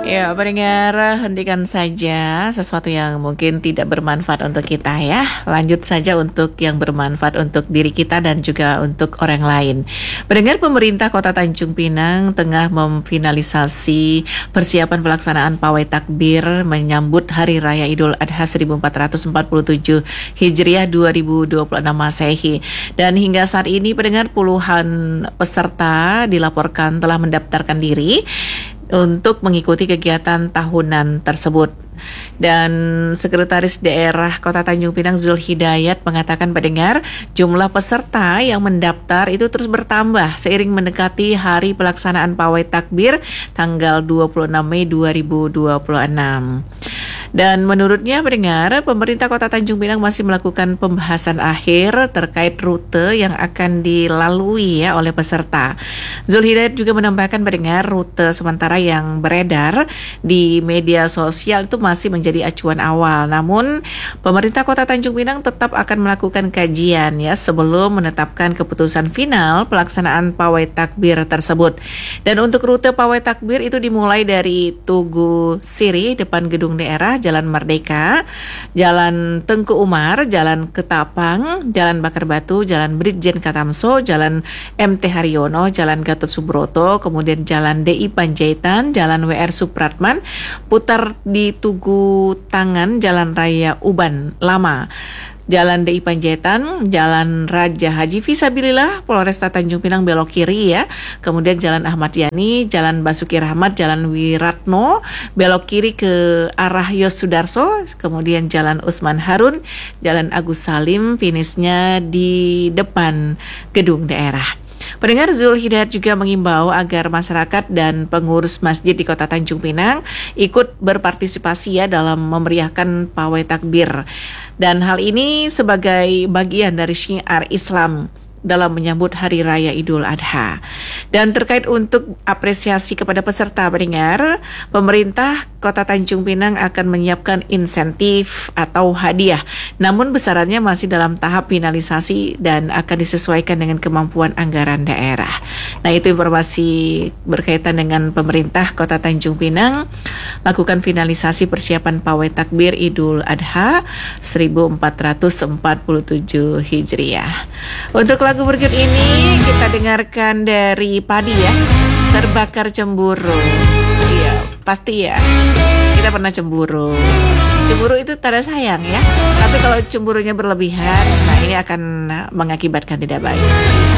Ya, pendengar, hentikan saja sesuatu yang mungkin tidak bermanfaat untuk kita ya. Lanjut saja untuk yang bermanfaat untuk diri kita dan juga untuk orang lain. Pendengar, pemerintah Kota Tanjung Pinang tengah memfinalisasi persiapan pelaksanaan pawai takbir menyambut Hari Raya Idul Adha 1447 Hijriah 2026 Masehi. Dan hingga saat ini pendengar, puluhan peserta dilaporkan telah mendaftarkan diri untuk mengikuti kegiatan tahunan tersebut. Dan Sekretaris Daerah Kota Tanjung Pinang Zul Hidayat mengatakan, pendengar, jumlah peserta yang mendaftar itu terus bertambah seiring mendekati hari pelaksanaan pawai takbir tanggal 26 Mei 2026. Dan menurutnya, pendengar, pemerintah Kota Tanjung Pinang masih melakukan pembahasan akhir terkait rute yang akan dilalui ya oleh peserta. Zul Hidayat juga menambahkan, pendengar, rute sementara yang beredar di media sosial itu masih menjadi acuan awal. Namun, pemerintah Kota Tanjung Pinang tetap akan melakukan kajian ya sebelum menetapkan keputusan final pelaksanaan pawai takbir tersebut. Dan untuk rute pawai takbir itu dimulai dari Tugu Siri depan Gedung Daerah, Jalan Merdeka, Jalan Tengku Umar, Jalan Ketapang, Jalan Bakar Batu, Jalan Brigjen Katamso, Jalan MT Haryono, Jalan Gatot Subroto, kemudian Jalan DI Panjaitan, Jalan WR Supratman, putar di Tugu Tangan, Jalan Raya Uban Lama, Jalan DI Panjaitan, Jalan Raja Haji Fisabilillah, Polresta Tanjung Pinang belok kiri ya. Kemudian Jalan Ahmad Yani, Jalan Basuki Rahmat, Jalan Wiratno, belok kiri ke arah Yos Sudarso. Kemudian Jalan Usman Harun, Jalan Agus Salim, finishnya di depan Gedung Daerah. Pendengar, Zul Hidayat juga mengimbau agar masyarakat dan pengurus masjid di Kota Tanjung Pinang ikut berpartisipasi ya dalam memeriahkan pawai takbir. Dan hal ini sebagai bagian dari syiar Islam dalam menyambut Hari Raya Idul Adha. Dan terkait untuk apresiasi kepada peserta, pendengar, pemerintah Kota Tanjung Pinang akan menyiapkan insentif atau hadiah, namun besarannya masih dalam tahap finalisasi dan akan disesuaikan dengan kemampuan anggaran daerah. Nah, itu informasi berkaitan dengan pemerintah Kota Tanjung Pinang lakukan finalisasi persiapan pawai takbir Idul Adha 1447 Hijriah. Untuk lagu berikut ini kita dengarkan dari Padi ya, Terbakar Cemburu. Iya, pasti ya, kita pernah cemburu. Cemburu itu tanda sayang ya, tapi kalau cemburunya berlebihan, nah ini akan mengakibatkan tidak baik.